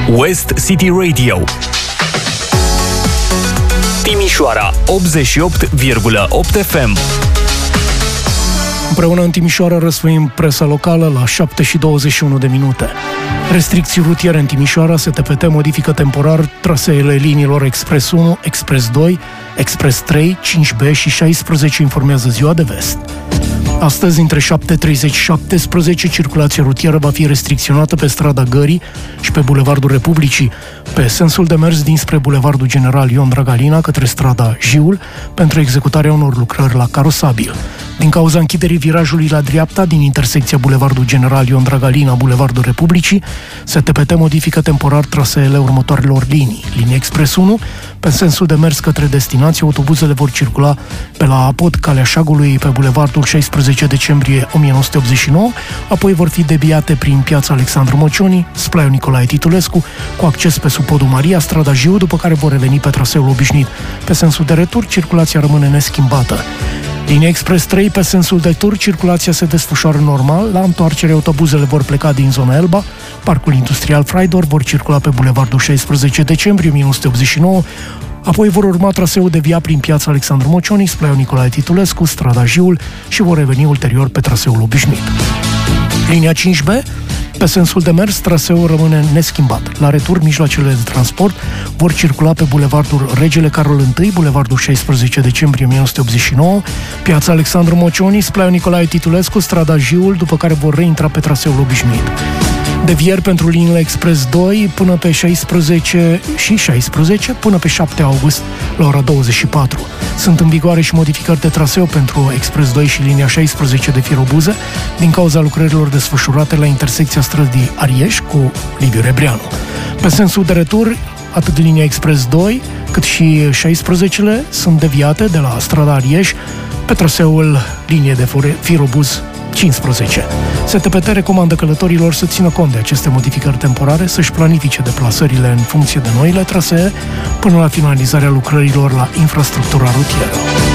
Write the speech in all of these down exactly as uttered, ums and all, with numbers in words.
West City Radio, Timișoara optzeci și opt virgulă opt F M. Împreună în Timișoara răsfoim presa locală la șapte și douăzeci și unu de minute. Restricții rutiere în Timișoara, S T P T modifică temporar traseele liniilor Expres unu, Expres doi, Expres trei, cinci B și șaisprezece, informează Ziua de Vest. Astăzi, între șapte și treizeci și șaptesprezece, circulația rutieră va fi restricționată pe strada Gării și pe Bulevardul Republicii, pe sensul de mers dinspre Bulevardul General Ion Dragalina către strada Jiul, pentru executarea unor lucrări la carosabil. Din cauza închiderii virajului la dreapta din intersecția Bulevardul General Ion Dragalina, Bulevardul Republicii, S T P T modifică temporar traseele următoarelor linii. Linia Expres unu, pe sensul de mers către destinație, autobuzele vor circula pe la Apod, Calea Șagului, pe Bulevardul șaisprezece decembrie o mie nouă sute optzeci și nouă, apoi vor fi deviate prin Piața Alexandru Mocioni, Splaiul Nicolae Titulescu, cu acces pe sub Podul Maria, strada Jiu, după care vor reveni pe traseul obișnuit. Pe sensul de retur, circulația rămâne neschimbată. Linia Expres trei, pe sensul de tur, circulația se desfășoară normal. La întoarcere, autobuzele vor pleca din zona Elba, Parcul Industrial Fraidor, vor circula pe Bulevardul șaisprezece decembrie o mie nouă sute optzeci și nouă, apoi vor urma traseul de via prin Piața Alexandru Mocioni, Splaiul Nicolae Titulescu, strada Jiul și vor reveni ulterior pe traseul obișnuit. Linia cinci B, pe sensul de mers, traseul rămâne neschimbat. La retur, mijloacele de transport vor circula pe Bulevardul Regele Carol I, Bulevardul șaisprezece decembrie o mie nouă sute optzeci și nouă, Piața Alexandru Mocioni, Splaiul Nicolae Titulescu, strada Jiul, după care vor reintra pe traseul obișnuit. Devieri pentru liniile Expres doi până pe șaisprezece și șaisprezece până pe șapte august la ora douăzeci și patru. Sunt în vigoare și modificări de traseu pentru Expres doi și linia șaisprezece de Firobuze din cauza lucrărilor desfășurate la intersecția străzii Arieș cu Liviu Rebreanu. Pe sensul de retur, atât linia Expres doi cât și șaisprezece sunt deviate de la strada Arieș pe traseul liniei de Firobuz cincisprezece. S T P T recomandă călătorilor să țină cont de aceste modificări temporare, să-și planifice deplasările în funcție de noile trasee până la finalizarea lucrărilor la infrastructura rutieră.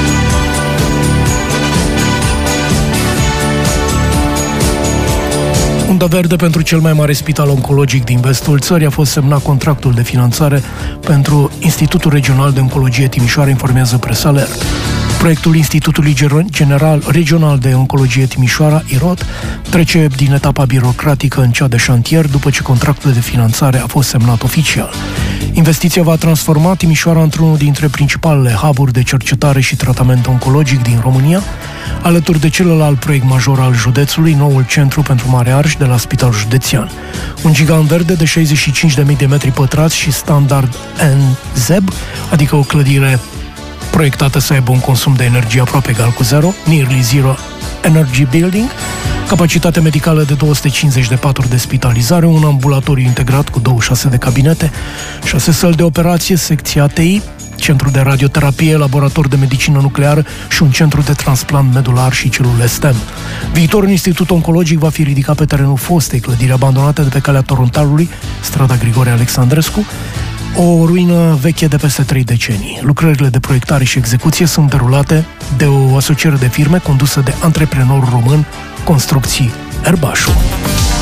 Undă verde pentru cel mai mare spital oncologic din vestul țării. A fost semnat contractul de finanțare pentru Institutul Regional de Oncologie Timișoara, informează Presa Alert. Proiectul Institutului General Regional de Oncologie Timișoara, I R O T, trece din etapa birocratică în cea de șantier după ce contractul de finanțare a fost semnat oficial. Investiția va transforma Timișoara într-unul dintre principalele hub-uri de cercetare și tratament oncologic din România, alături de celălalt proiect major al județului, noul Centru pentru Mare Arș de la Spitalul Județean. Un gigant verde de șaizeci și cinci de mii de metri pătrați și standard N Z E B, adică o clădire proiectată să aibă un consum de energie aproape egal cu zero, Nearly Zero Energy Building, capacitate medicală de două sute cincizeci de paturi de spitalizare, un ambulatoriu integrat cu douăzeci și șase de cabinete, șase săli de operație, secție A T I, centru de radioterapie, laborator de medicină nucleară și un centru de transplant medular și celule STEM. Viitorul institut oncologic va fi ridicat pe terenul fostei clădiri abandonate de pe calea Torontalului, strada Grigore Alexandrescu, o ruină veche de peste trei decenii. Lucrările de proiectare și execuție sunt derulate de o asociere de firme condusă de antreprenorul român Construcții Erbașu.